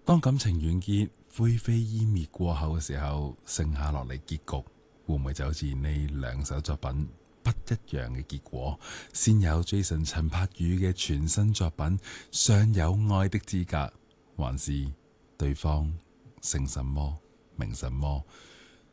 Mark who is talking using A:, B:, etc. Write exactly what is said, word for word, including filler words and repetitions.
A: 當感情完結、灰飛煙滅過後嘅時候，剩下落嚟結局會唔會就好似呢兩首作品不一樣嘅結果？先有 Jason 陳柏宇嘅全新作品《尚有愛的資格》，還是對方姓什麼名什麼？